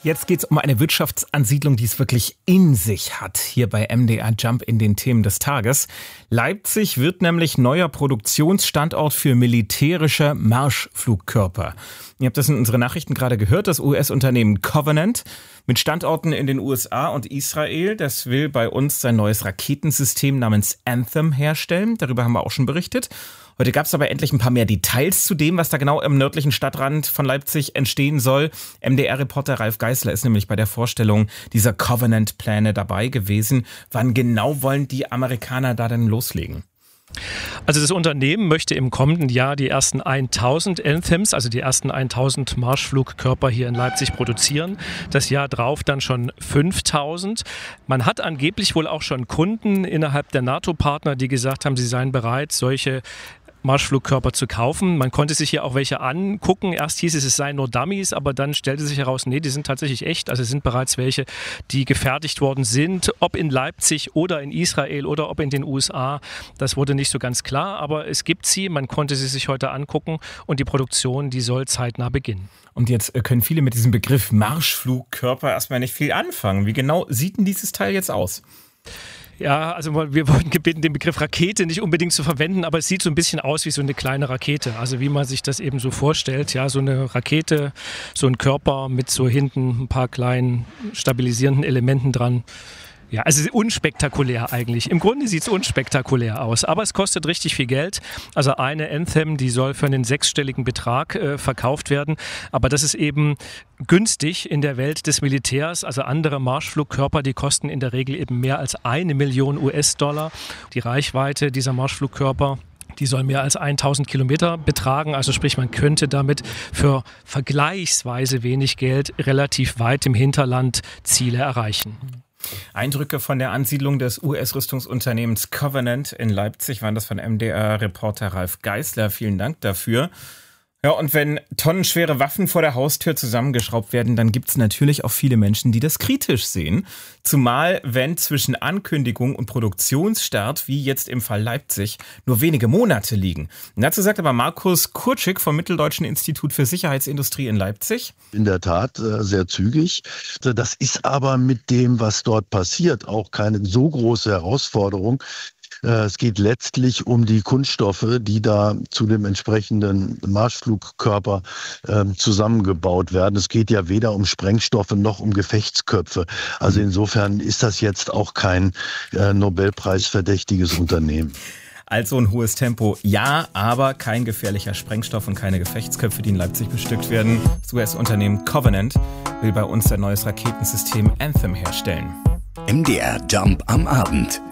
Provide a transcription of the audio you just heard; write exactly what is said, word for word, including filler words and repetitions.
Jetzt geht es um eine Wirtschaftsansiedlung, die es wirklich in sich hat, hier bei M D R Jump in den Themen des Tages. Leipzig wird nämlich neuer Produktionsstandort für militärische Marschflugkörper. Ihr habt das in unseren Nachrichten gerade gehört, das U S-Unternehmen Covenant mit Standorten in den U S A und Israel, das will bei uns sein neues Raketensystem namens Anthem herstellen. Darüber haben wir auch schon berichtet. Heute gab es aber endlich ein paar mehr Details zu dem, was da genau im nördlichen Stadtrand von Leipzig entstehen soll. M D R-Reporter Ralf Geißler ist nämlich bei der Vorstellung dieser Covenant-Pläne dabei gewesen. Wann genau wollen die Amerikaner da denn loslegen? Also das Unternehmen möchte im kommenden Jahr die ersten tausend Anthems, also die ersten tausend Marschflugkörper hier in Leipzig produzieren. Das Jahr drauf dann schon fünftausend. Man hat angeblich wohl auch schon Kunden innerhalb der NATO-Partner, die gesagt haben, sie seien bereit, solche Marschflugkörper zu kaufen. Man konnte sich hier auch welche angucken. Erst hieß es, es seien nur Dummies, aber dann stellte sich heraus, nee, die sind tatsächlich echt. Also es sind bereits welche, die gefertigt worden sind, ob in Leipzig oder in Israel oder ob in den U S A. Das wurde nicht so ganz klar, aber es gibt sie. Man konnte sie sich heute angucken und die Produktion, die soll zeitnah beginnen. Und jetzt können viele mit diesem Begriff Marschflugkörper erstmal nicht viel anfangen. Wie genau sieht denn dieses Teil jetzt aus? Ja, also wir wurden gebeten, den Begriff Rakete nicht unbedingt zu verwenden, aber es sieht so ein bisschen aus wie so eine kleine Rakete. Also wie man sich das eben so vorstellt, ja, so eine Rakete, so ein Körper mit so hinten ein paar kleinen stabilisierenden Elementen dran. Ja, also unspektakulär eigentlich. Im Grunde sieht es unspektakulär aus, aber es kostet richtig viel Geld. Also eine Anthem, die soll für einen sechsstelligen Betrag äh, verkauft werden, aber das ist eben günstig in der Welt des Militärs. Also andere Marschflugkörper, die kosten in der Regel eben mehr als eine Million U S-Dollar. Die Reichweite dieser Marschflugkörper, die soll mehr als tausend Kilometer betragen. Also sprich, man könnte damit für vergleichsweise wenig Geld relativ weit im Hinterland Ziele erreichen. Eindrücke von der Ansiedlung des U S-Rüstungsunternehmens Covenant in Leipzig waren das von M D R-Reporter Ralf Geißler. Vielen Dank dafür. Ja, und wenn tonnenschwere Waffen vor der Haustür zusammengeschraubt werden, dann gibt es natürlich auch viele Menschen, die das kritisch sehen. Zumal, wenn zwischen Ankündigung und Produktionsstart, wie jetzt im Fall Leipzig, nur wenige Monate liegen. Und dazu sagt aber Markus Kurczyk vom Mitteldeutschen Institut für Sicherheitsindustrie in Leipzig. In der Tat sehr zügig. Das ist aber mit dem, was dort passiert, auch keine so große Herausforderung. Es geht letztlich um die Kunststoffe, die da zu dem entsprechenden Marschflugkörper äh, zusammengebaut werden. Es geht ja weder um Sprengstoffe noch um Gefechtsköpfe. Also insofern ist das jetzt auch kein äh, Nobelpreisverdächtiges Unternehmen. Also ein hohes Tempo, ja, aber kein gefährlicher Sprengstoff und keine Gefechtsköpfe, die in Leipzig bestückt werden. Das U S-Unternehmen Covenant will bei uns ein neues Raketensystem Anthem herstellen. M D R Jump am Abend.